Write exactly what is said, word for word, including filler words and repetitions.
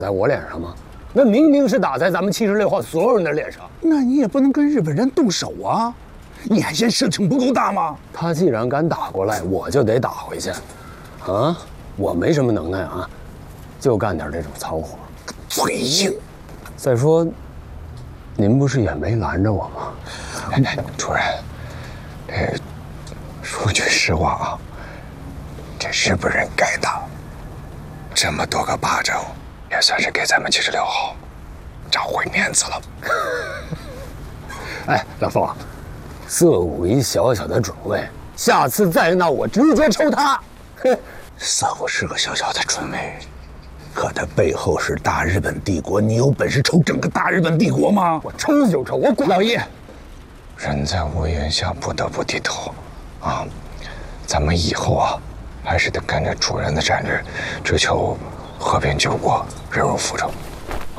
在我脸上吗？那明明是打在咱们七十六号所有人的脸上。 那你也不能跟日本人动手啊！你还嫌事情不够大吗？ 他既然敢打过来，我就得打回去。啊，我没什么能耐啊，就干点这种糙活。 嘴硬。 再说，您不是也没拦着我吗？ 哎哎，主任，这说句实话啊，这日本人该打，这么多个巴掌，也算是给咱们七十六号找回面子了。 哎，老凤，色武一小小的准尉，下次再闹，我直接抽他。哼， 色武是个小小的准尉，可他背后是大日本帝国，你有本事抽整个大日本帝国吗？ 我抽就抽，我管。 老爷，人在屋檐下，不得不低头，啊，咱们以后啊，还是得跟着主人的战略，追求和平救国，忍辱负重。